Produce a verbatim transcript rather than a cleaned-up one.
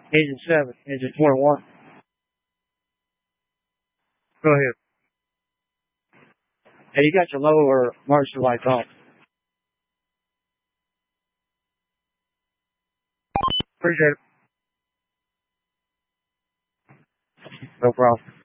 Engine seven, engine twenty-one. Go ahead. Hey, you got your lower emergency lights on. Appreciate it. No problem.